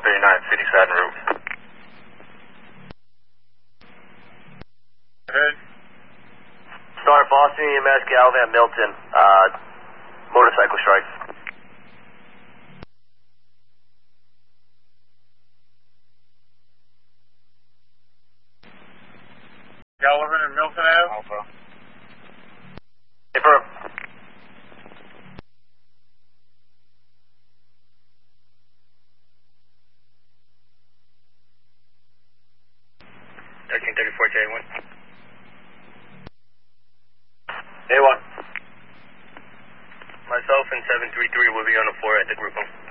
139, City side en route. Ahead. Star Boston EMS, Galvan, Milton. Motorcycle strike. Gallivan and Milton Ave. Alpha. Affirm. A1. A1. Myself and 733 will be on the floor at the group home.